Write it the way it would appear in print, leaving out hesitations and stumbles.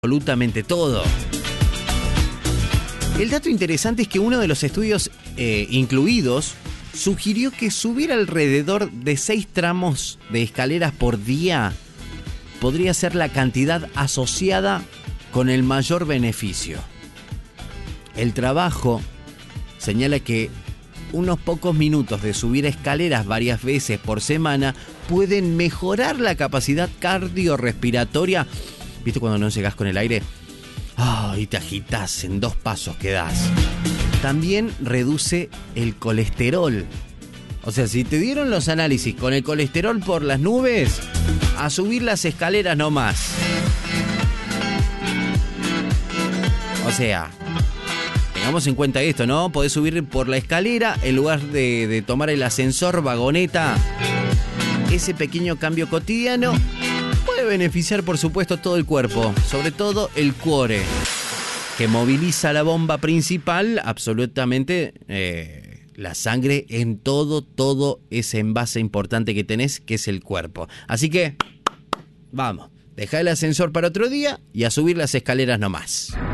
absolutamente todo. El dato interesante es que uno de los estudios incluidos sugirió que subir alrededor de 6 tramos de escaleras por día podría ser la cantidad asociada con el mayor beneficio. El trabajo señala que unos pocos minutos de subir escaleras varias veces por semana pueden mejorar la capacidad cardiorrespiratoria. ¿Viste cuando no llegás con el aire? Y te agitás, en 2 pasos quedás. También reduce el colesterol. O sea, si te dieron los análisis con el colesterol por las nubes, a subir las escaleras nomás. O sea, tengamos en cuenta esto, ¿no? Podés subir por la escalera en lugar de tomar el ascensor, vagoneta. Ese pequeño cambio cotidiano puede beneficiar, por supuesto, todo el cuerpo, sobre todo el cuore, que moviliza la bomba principal, absolutamente la sangre en todo ese envase importante que tenés, que es el cuerpo. Así que, vamos, dejá el ascensor para otro día y a subir las escaleras nomás.